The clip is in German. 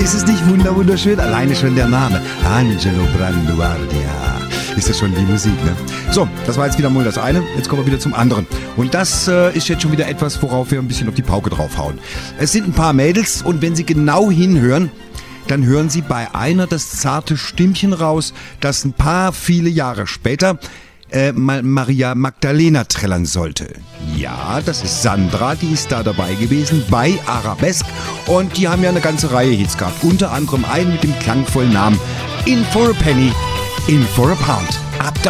Ist es nicht wunderschön? Alleine schon der Name. Angelo Branduardia. Ist das schon die Musik, ne? So, das war jetzt wieder mal das eine. Jetzt kommen wir wieder zum anderen. Und das ist jetzt schon wieder etwas, worauf wir ein bisschen auf die Pauke draufhauen. Es sind ein paar Mädels und wenn Sie genau hinhören, dann hören Sie bei einer das zarte Stimmchen raus, das ein paar viele Jahre später Maria Magdalena trällern sollte. Ja, das ist Sandra, die ist da dabei gewesen bei Arabesque und die haben ja eine ganze Reihe Hits gehabt. Unter anderem einen mit dem klangvollen Namen In for a Penny, In for a Pound. Ab